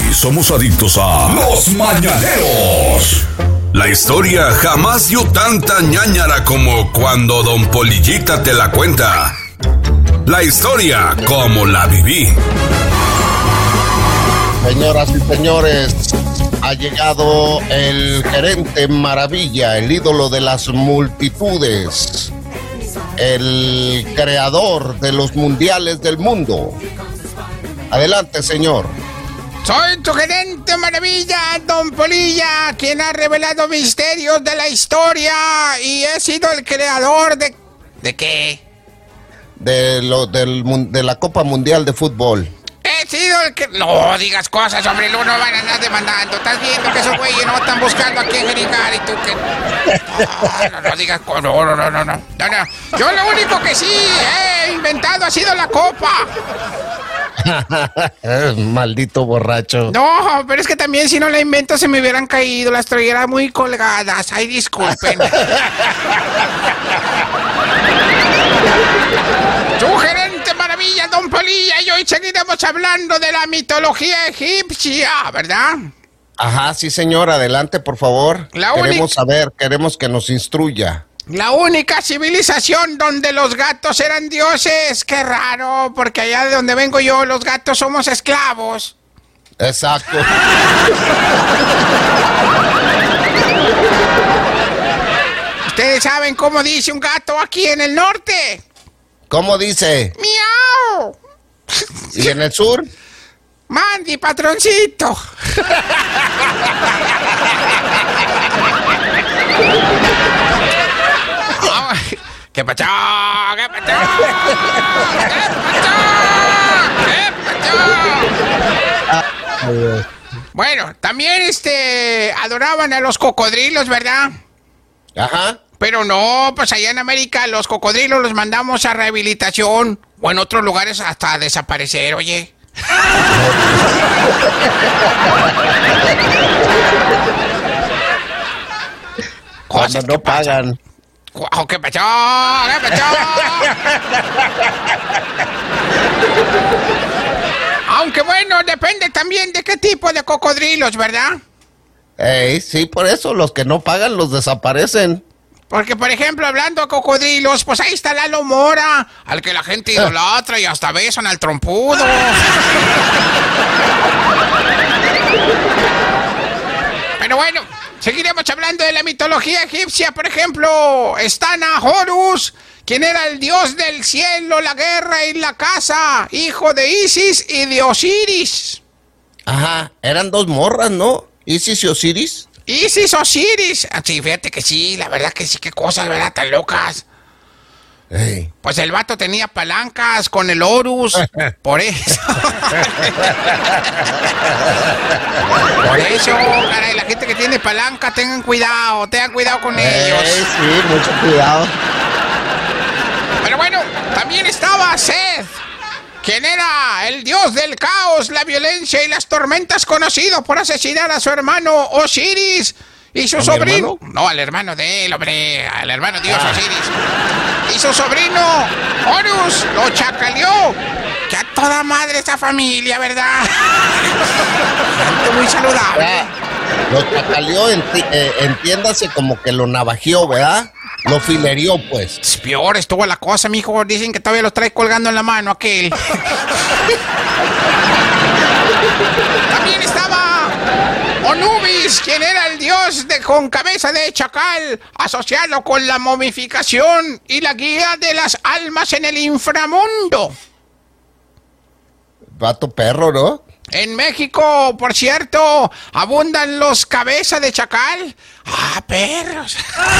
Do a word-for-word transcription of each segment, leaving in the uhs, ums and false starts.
somos adictos a Los Mañaneros. La historia jamás dio tanta ñáñara como cuando Don Polillita te la cuenta. La historia como la viví. Señoras y señores, ha llegado el gerente maravilla, el ídolo de las multitudes, el creador de los mundiales del mundo. Adelante, señor. Soy tu gerente maravilla, Don Polilla, quien ha revelado misterios de la historia y he sido el creador de... ¿De qué? De, lo, del, de la Copa Mundial de Fútbol. He sido el que... No digas cosas, hombre, luego no van a andar demandando. Estás viendo que esos güeyes no están buscando a quién jeringar y tú que... No, no, no digas cosas, no, no, no, no, no, no. Yo lo único que sí he inventado ha sido la copa. Maldito borracho. No, pero es que también si no la invento se me hubieran caído, las traía muy colgadas. Ay, disculpen. Tu gerente maravilla, Don Polilla, y hoy seguiremos hablando de la mitología egipcia, ¿verdad? Ajá, sí, señor, adelante, por favor. La queremos única... saber, queremos que nos instruya. La única civilización donde los gatos eran dioses. Qué raro, porque allá de donde vengo yo, los gatos somos esclavos. Exacto. ¿Ustedes saben cómo dice un gato aquí en el norte? ¿Cómo dice? ¡Miau! ¿Y en el sur? ¡Mandi, patroncito! ¡Qué pachó! ¡Qué pachó! ¡Qué pachó! ¡Qué pachó! Bueno, también este adoraban a los cocodrilos, ¿verdad? Ajá. Pero no, pues allá en América los cocodrilos los mandamos a rehabilitación o en otros lugares hasta a desaparecer, oye. Cuando no pagan. ¡Wow, qué pachó! ¡Qué pachó! Aunque bueno, depende también de qué tipo de cocodrilos, ¿verdad? Ey, sí, por eso los que no pagan los desaparecen. Porque, por ejemplo, hablando de cocodrilos, pues ahí está Lalo Mora, al que la gente idolatra y hasta besan al trompudo. Pero bueno, seguiremos hablando de la mitología egipcia. Por ejemplo, Stana Horus, quien era el dios del cielo, la guerra y la caza, hijo de Isis y de Osiris. Ajá, eran dos morras, ¿no? Isis y Osiris. Isis, Osiris. Sí, fíjate que sí, la verdad que sí, qué cosas, ¿verdad? Tan locas. Ey. Pues el vato tenía palancas con el Horus, por eso. Por eso, caray, la gente que tiene palanca, tengan cuidado, tengan cuidado con Ey, ellos. Sí, mucho cuidado. Pero bueno, también estaba Seth, quien era el dios del caos, la violencia y las tormentas, conocido por asesinar a su hermano Osiris y su sobrino. No, al hermano de él, hombre, al hermano dios ah. Osiris. Y su sobrino Horus lo chacaleó. Que a toda madre esa familia, ¿verdad? Gente muy saludable. Ya, lo chacaleó, enti eh, entiéndase como que lo navajeó, ¿verdad? Lo filerió, pues. Es peor estuvo la cosa, mijo. Dicen que todavía los trae colgando en la mano aquel. También estaba Onubis, quien era el dios de, con cabeza de chacal, asociado con la momificación y la guía de las almas en el inframundo. Vato perro, ¿no? En México, por cierto, abundan los cabezas de chacal. ¡Ah, perros!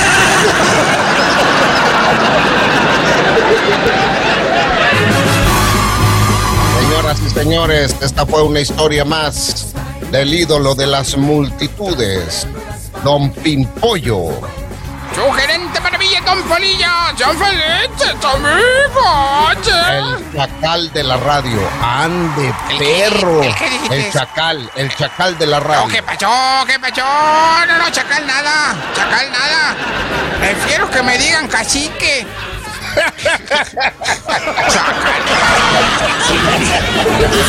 Señoras y señores, esta fue una historia más del ídolo de las multitudes, Don Pimpollo. Su gerente maravilla, Don Polilla, Don Felice, amigo. El chacal de la radio. ¡Ande, perro! ¿El, el, el chacal, el chacal de la radio. No, ¿qué pasó? ¿Qué pasó? No, no, chacal nada. Chacal nada. Prefiero que me digan cacique. Chacal.